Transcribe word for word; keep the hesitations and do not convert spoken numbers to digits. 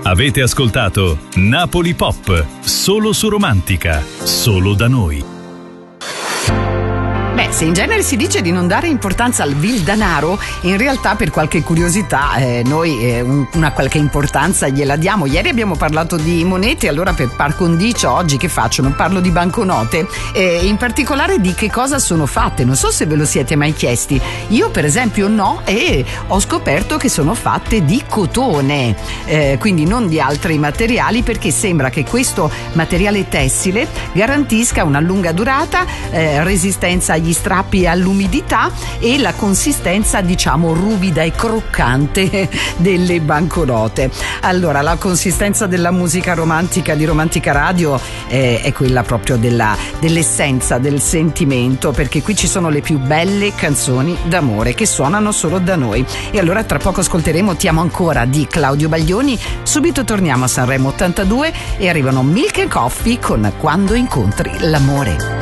Avete ascoltato Napoli Pop, solo su Romantica, solo da noi. Beh, se in genere si dice di non dare importanza al vil danaro, in realtà per qualche curiosità eh, noi eh, un, una qualche importanza gliela diamo. Ieri abbiamo parlato di monete, allora per par condicio oggi che faccio? Non parlo di banconote, eh, in particolare di che cosa sono fatte. Non so se ve lo siete mai chiesti. Io per esempio no, e ho scoperto che sono fatte di cotone, eh, quindi non di altri materiali, perché sembra che questo materiale tessile garantisca una lunga durata, eh, resistenza agli strappi e all'umidità e la consistenza diciamo ruvida e croccante delle banconote. Allora, la consistenza della musica romantica di Romantica Radio eh, è quella proprio della, dell'essenza del sentimento, perché qui ci sono le più belle canzoni d'amore che suonano solo da noi. E allora tra poco ascolteremo Ti amo ancora di Claudio Baglioni, subito torniamo a Sanremo ottantadue e arrivano Milk and Coffee con Quando incontri l'amore.